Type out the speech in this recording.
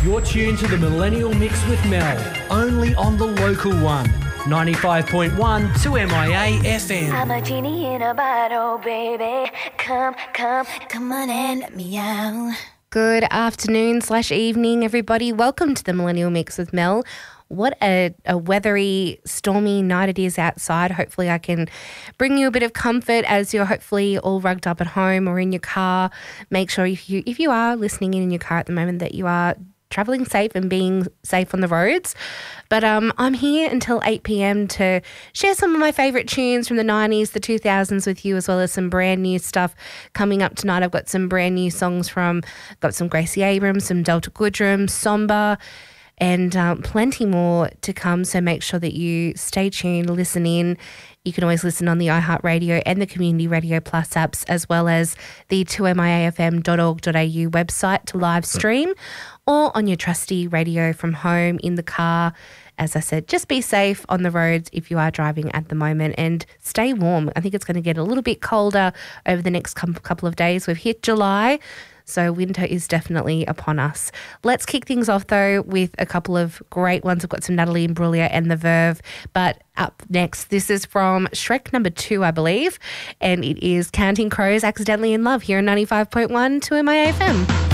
You're tuned to the Millennial Mix with Mel, only on the local one, 95.1 2MIA FM. I'm a genie in a bottle, baby. Come on and let me out. Good afternoon/evening, everybody. Welcome to the Millennial Mix with Mel. What a weathery, stormy night it is outside. Hopefully I can bring you a bit of comfort as you're hopefully all rugged up at home or in your car. Make sure if you are listening in your car at the moment that you are travelling safe and being safe on the roads. But I'm here until 8 p.m. to share some of my favourite tunes from the 90s, the 2000s with you, as well as some brand new stuff coming up tonight. I've got some brand new songs got some Gracie Abrams, some Delta Goodrem, Somber, and plenty more to come. So make sure that you stay tuned, listen in. You can always listen on the iHeartRadio and the Community Radio Plus apps, as well as the 2miafm.org.au website to live stream, or on your trusty radio from home, in the car. As I said, just be safe on the roads if you are driving at the moment, and stay warm. I think it's going to get a little bit colder over the next couple of days. We've hit July, so winter is definitely upon us. Let's kick things off, though, with a couple of great ones. I've got some Natalie Imbruglia and The Verve. But up next, this is from Shrek number 2, I believe, and it is Counting Crows, Accidentally in Love, here on 95.1 2MIA FM.